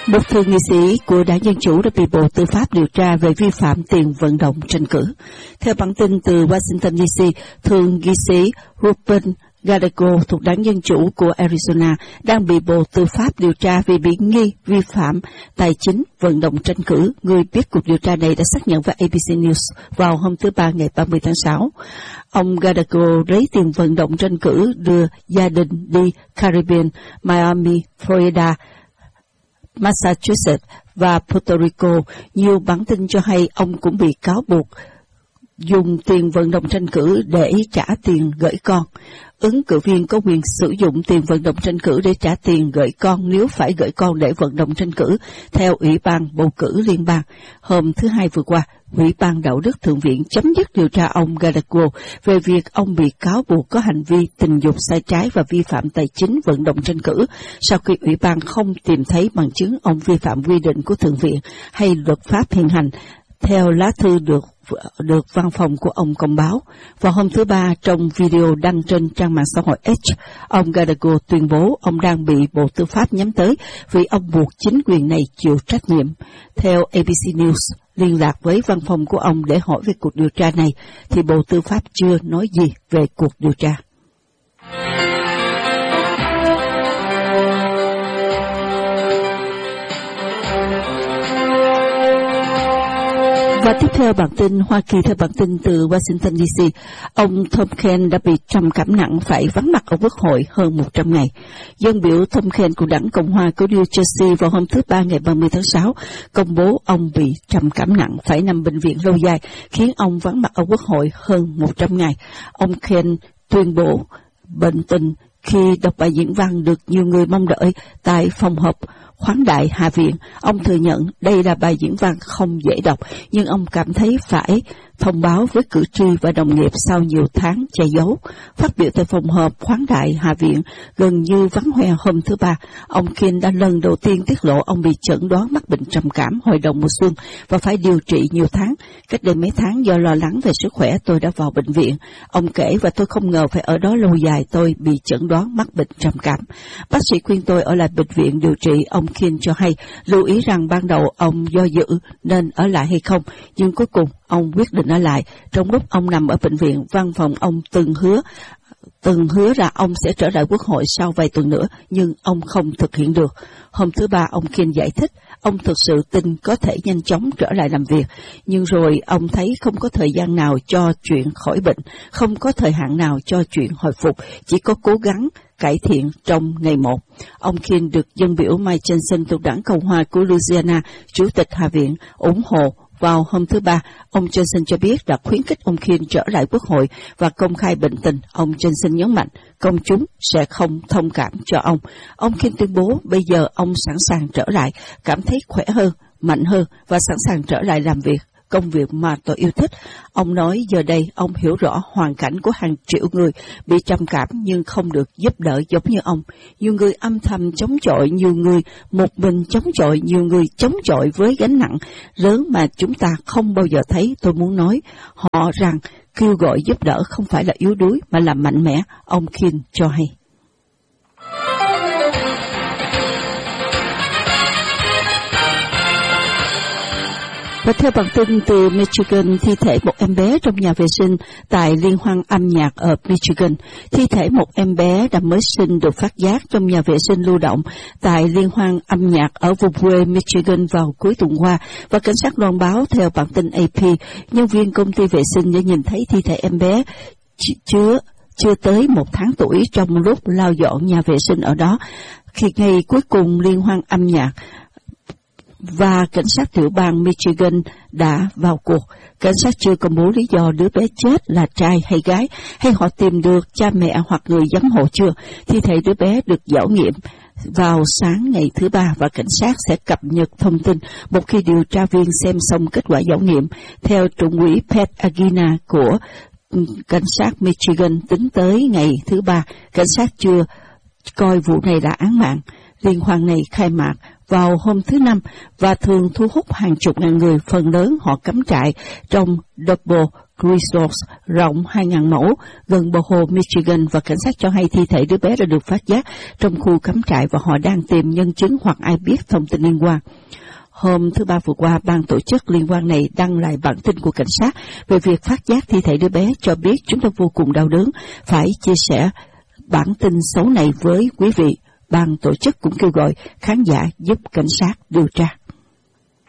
Một thượng nghị sĩ của đảng Dân Chủ đã bị Bộ Tư pháp điều tra về vi phạm tiền vận động tranh cử. Theo bản tin từ Washington DC, thượng nghị sĩ Ruben Gallego thuộc đảng Dân Chủ của Arizona đang bị Bộ Tư pháp điều tra vì bị nghi vi phạm tài chính vận động tranh cử. Người biết cuộc điều tra này đã xác nhận với ABC News vào hôm thứ Ba ngày 30 tháng 6. Ông Gallego lấy tiền vận động tranh cử đưa gia đình đi Caribbean, Miami, Florida, Massachusetts và Puerto Rico. Nhiều bản tin cho hay ông cũng bị cáo buộc dùng tiền vận động tranh cử để trả tiền gửi con. Ứng cử viên có quyền sử dụng tiền vận động tranh cử để trả tiền gửi con nếu phải gửi con để vận động tranh cử, theo Ủy ban bầu cử liên bang. Hôm thứ Hai vừa qua, Ủy ban Đạo đức Thượng viện chấm dứt điều tra ông Gallego về việc ông bị cáo buộc có hành vi tình dục sai trái và vi phạm tài chính vận động tranh cử, sau khi Ủy ban không tìm thấy bằng chứng ông vi phạm quy định của Thượng viện hay luật pháp hiện hành, theo lá thư được văn phòng của ông công báo. Vào hôm thứ Ba, trong video đăng trên trang mạng xã hội X, ông Gallego tuyên bố ông đang bị Bộ Tư pháp nhắm tới vì ông buộc chính quyền này chịu trách nhiệm. Theo ABC News, liên lạc với văn phòng của ông để hỏi về cuộc điều tra này, thì Bộ Tư pháp chưa nói gì về cuộc điều tra. Và tiếp theo bản tin Hoa Kỳ, theo bản tin từ Washington DC, ông Tom Kent đã bị trầm cảm nặng phải vắng mặt ở Quốc hội hơn 100 ngày. Dân biểu Tom Kent của đảng Cộng hòa của New Jersey vào hôm thứ Ba ngày 30 tháng 6 công bố ông bị trầm cảm nặng phải nằm bệnh viện lâu dài, khiến ông vắng mặt ở Quốc hội hơn 100 ngày. Ông Kent tuyên bố bệnh tình khi đọc bài diễn văn được nhiều người mong đợi tại phòng họp khoáng đại Hạ viện. Ông thừa nhận đây là bài diễn văn không dễ đọc, nhưng ông cảm thấy phải thông báo với cử tri và đồng nghiệp sau nhiều tháng che giấu. Phát biểu tại phòng họp khoáng đại Hạ viện gần như vắng hoe hôm thứ Ba, ông Kent đã lần đầu tiên tiết lộ ông bị chẩn đoán mắc bệnh trầm cảm hồi đầu mùa xuân và phải điều trị nhiều tháng. Cách đây mấy tháng do lo lắng về sức khỏe, tôi đã vào bệnh viện. Ông kể, và tôi không ngờ phải ở đó lâu dài, tôi bị chẩn đoán mắc bệnh trầm cảm. Bác sĩ khuyên tôi ở lại bệnh viện điều trị. Ông Kent cho hay, lưu ý rằng ban đầu ông do dự nên ở lại hay không, nhưng cuối cùng ông quyết định ở lại. Trong lúc ông nằm ở bệnh viện, văn phòng ông từng hứa là ông sẽ trở lại Quốc hội sau vài tuần nữa, nhưng ông không thực hiện được. Hôm thứ Ba, ông Kent giải thích ông thực sự tin có thể nhanh chóng trở lại làm việc, nhưng rồi ông thấy không có thời gian nào cho chuyện khỏi bệnh, không có thời hạn nào cho chuyện hồi phục, chỉ có cố gắng cải thiện trong ngày một. Ông Kent được dân biểu Mike Johnson thuộc đảng Cộng hòa của Louisiana, Chủ tịch Hạ viện, ủng hộ. Vào hôm thứ Ba, ông Johnson cho biết đã khuyến khích ông Kent trở lại Quốc hội và công khai bệnh tình. Ông Johnson nhấn mạnh công chúng sẽ không thông cảm cho ông. Ông Kent tuyên bố bây giờ ông sẵn sàng trở lại, cảm thấy khỏe hơn, mạnh hơn và sẵn sàng trở lại làm việc, công việc mà tôi yêu thích. Ông nói giờ đây ông hiểu rõ hoàn cảnh của hàng triệu người bị trầm cảm nhưng không được giúp đỡ giống như ông. Nhiều người âm thầm chống chọi, nhiều người một mình chống chọi, nhiều người chống chọi với gánh nặng lớn mà chúng ta không bao giờ thấy. Tôi muốn nói họ rằng kêu gọi giúp đỡ không phải là yếu đuối mà là mạnh mẽ, ông Kent cho hay. Và theo bản tin từ Michigan, thi thể một em bé trong nhà vệ sinh tại liên hoan âm nhạc ở Michigan. Thi thể một em bé đã mới sinh được phát giác trong nhà vệ sinh lưu động tại liên hoan âm nhạc ở vùng quê Michigan vào cuối tuần qua, và cảnh sát loan báo theo bản tin AP, nhân viên công ty vệ sinh đã nhìn thấy thi thể em bé chưa tới 1 tháng tuổi trong lúc lau dọn nhà vệ sinh ở đó. Khi ngày cuối cùng liên hoan âm nhạc, và cảnh sát tiểu bang Michigan đã vào cuộc. Cảnh sát chưa công bố lý do đứa bé chết là trai hay gái, hay họ tìm được cha mẹ hoặc người giám hộ chưa. Thi thể đứa bé được khảo nghiệm vào sáng ngày thứ Ba và cảnh sát sẽ cập nhật thông tin một khi điều tra viên xem xong kết quả khảo nghiệm. Theo Trung úy Pat Agina của cảnh sát Michigan, tính tới ngày thứ Ba, cảnh sát chưa coi vụ này là án mạng. Liên hoan này khai mạc vào hôm thứ Năm và thường thu hút hàng chục ngàn người, phần lớn họ cắm trại trong Double Resource rộng 2.000 mẫu gần bờ hồ Michigan, và cảnh sát cho hay thi thể đứa bé đã được phát giác trong khu cắm trại và họ đang tìm nhân chứng hoặc ai biết thông tin liên quan. Hôm thứ Ba vừa qua, ban tổ chức liên quan này đăng lại bản tin của cảnh sát về việc phát giác thi thể đứa bé, cho biết chúng tôi vô cùng đau đớn phải chia sẻ bản tin xấu này với quý vị. Ban tổ chức cũng kêu gọi khán giả giúp cảnh sát điều tra.